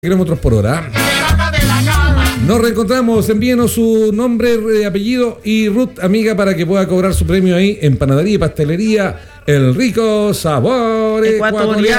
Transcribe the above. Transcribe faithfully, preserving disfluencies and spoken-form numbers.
kilómetros por hora. Nos reencontramos, envíenos su nombre, eh, apellido y Ruth, amiga, para que pueda cobrar su premio ahí en Panadería y Pastelería El Rico Sabor Ecuatoriano.